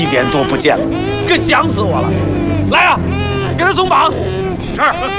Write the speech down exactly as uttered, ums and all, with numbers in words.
一年多不见了，可想死我了。来呀，给他松绑。是。